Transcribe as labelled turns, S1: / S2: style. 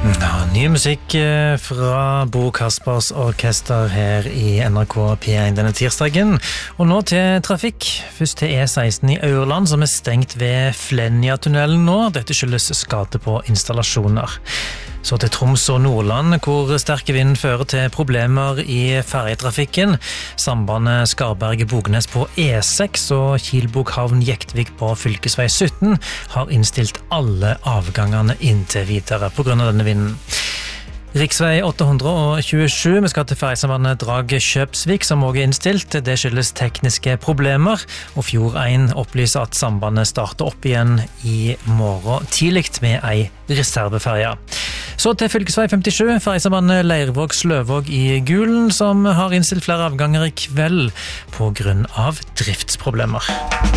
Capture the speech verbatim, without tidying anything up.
S1: Ja, ny musikk fra Bo Kaspers Orkester her i N R K P én denne tirsdagen. Og nå til trafikk. Først til E seksten i Aurland, som er stengt ved Flenja-tunnelen nå. Dette skyldes skade på installasjoner. Så til Troms og Nordland, hvor sterke vind fører til problemer i ferjetrafikken. Sambandet Skarberg-Bognes på E seks og Kilboghavn-Jektvik på fylkesvei sytten har innstilt alle avgangene inntil videre på grunn av denne vinden. Riksvei åtte hundre tjuesju, vi skal til ferjesambandet Drag-Kjøpsvik, som også er innstilt. Det skyldes tekniske problemer, og Fjord én opplyser at sambandet starter opp igjen i morgen tidligt med ei reserveferje. Så til fylkesvei femtisju, ferjesambandet Leirvåg-Sløvåg i Gulen, som har innstilt flere avganger i kveld på grunn av driftsproblemer.